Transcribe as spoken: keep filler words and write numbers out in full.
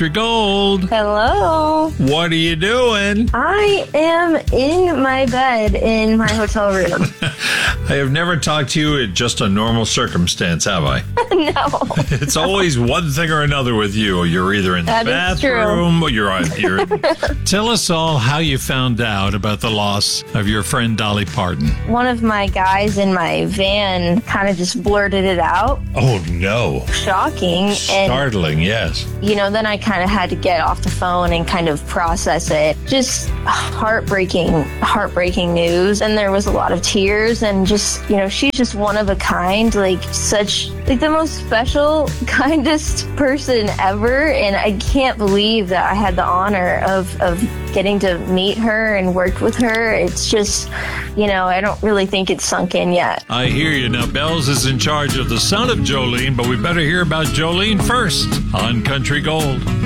Gold. Hello. What are you doing? I am in my bed in my hotel room. I have never talked to you in just a normal circumstance, have I? No. It's always one thing or another with you. You're either in the That is bathroom true. or you're on. You're Tell us all how you found out about the loss of your friend Dolly Parton. One of my guys in my van kind of just blurted it out. Oh, no. Shocking. And, Startling, yes. you know, then I kind of had to get off the phone and kind of process it. Just heartbreaking, heartbreaking news. And there was a lot of tears and just, you know, she's just one of a kind, like such, like the most special, kindest person ever. And I can't believe that I had the honor of, of getting to meet her and work with her. It's just, you know, I don't really think it's sunk in yet. I hear you. Now, Bells is in charge of the son of Jolene, but we better hear about Jolene first on Country Gold.